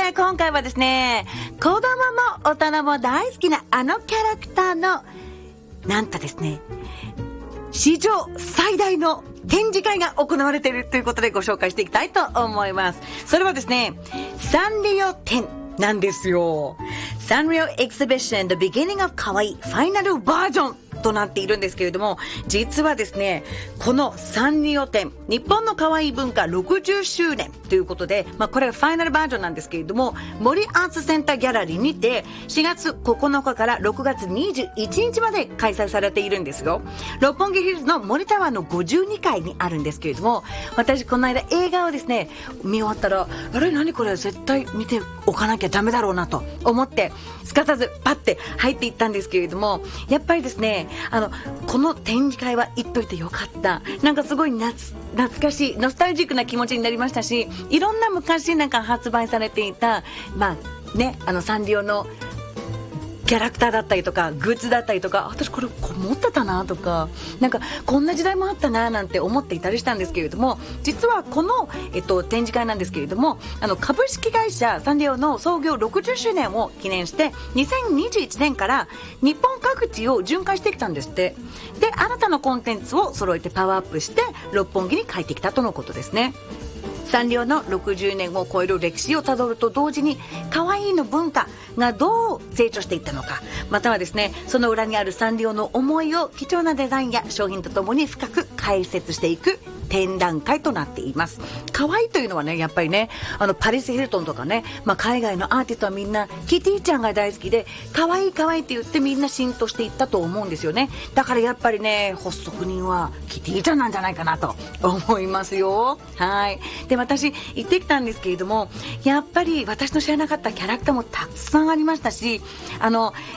今回はですね、子供も大人も大好きなあのキャラクターのなんとですね、史上最大の展示会が行われているということでご紹介していきたいと思います。それはですね、サンリオ展なんですよ。サンリオエキシビション The Beginning of Kawaii ファイナルバージョンとなっているんですけれども、実はですね、このサンリオ展、日本の可愛い文化60周年ということで、これがファイナルバージョンなんですけれども、森アーツセンターギャラリーにて4月9日から6月21日まで開催されているんですよ。六本木ヒルズの森タワーの52階にあるんですけれども、私この間映画をですね見終わったら、あれ何これ絶対見ておかなきゃダメだろうなと思ってすかさずパッて入っていったんですけれども、やっぱりですね、この展示会は行っといてよかった。なんかすごい懐かしいノスタルジックな気持ちになりましたし、いろんな昔なんか発売されていたサンリオのキャラクターだったりとかグッズだったりとか、私これ持ってたなとか、なんかこんな時代もあったななんて思っていたりしたんですけれども、実はこの、展示会なんですけれども、株式会社サンリオの創業60周年を記念して2021年から日本各地を巡回してきたんですって。で、新たなコンテンツを揃えてパワーアップして六本木に帰ってきたとのことですね。サンリオの60年を超える歴史をたどると同時に、可愛いの文化がどう成長していったのか、またはですね、その裏にあるサンリオの思いを貴重なデザインや商品とともに深く解説していく展覧会となっています。可愛いというのはね、やっぱりね、パリス・ヒルトンとかね、海外のアーティストはみんなキティちゃんが大好きで、可愛い可愛いって言ってみんな浸透していったと思うんですよね。だからやっぱりね、発足人はキティちゃんなんじゃないかなと思いますよ。はい。で、私行ってきたんですけれども、やっぱり私の知らなかったキャラクターもたくさんありましたし、